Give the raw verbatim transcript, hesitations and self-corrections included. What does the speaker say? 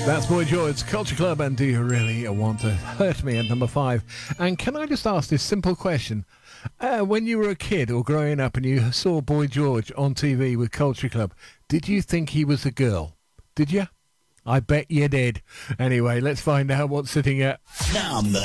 That's Boy George, Culture Club, and Do You Really Want to Hurt Me at number five. And can I just ask this simple question? Uh, when you were a kid or growing up and you saw Boy George on T V with Culture Club, did you think he was a girl? Did you? I bet you did. Anyway, let's find out what's sitting at Number